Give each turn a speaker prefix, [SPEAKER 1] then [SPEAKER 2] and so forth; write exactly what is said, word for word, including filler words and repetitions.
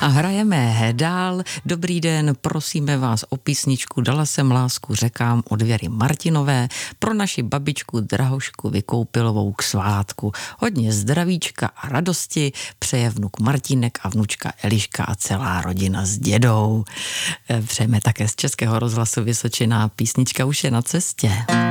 [SPEAKER 1] A hrajeme dál. Dobrý den, prosíme vás o písničku Dala jsem lásku řekám od Věry Martinové pro naši babičku Drahošku Vykoupilovou k svátku. Hodně zdravíčka a radosti přeje vnuk Martínek a vnučka Eliška a celá rodina s dědou. Přejeme také z Českého rozhlasu Vysočina. Písnička už je na cestě.